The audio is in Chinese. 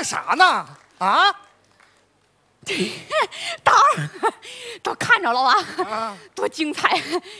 啥呢？啊？ 当然，都看着了吧？ 啊， 多精彩！